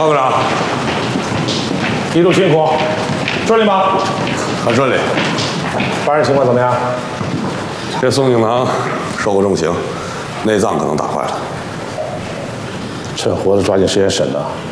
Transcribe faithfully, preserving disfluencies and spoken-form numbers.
报告长， 一路辛苦，顺利吗？ 很顺利。 犯人情况怎么样？ 这宋庆堂受过重刑，内脏可能打坏了。 趁活着抓紧时间审了。